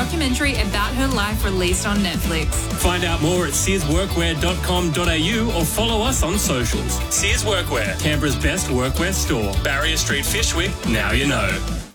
documentary about her life released on Netflix. Find out more at searsworkwear.com.au or follow us on socials. Sears Workwear, Canberra's best workwear store. Barrier Street, Fyshwick, now you know.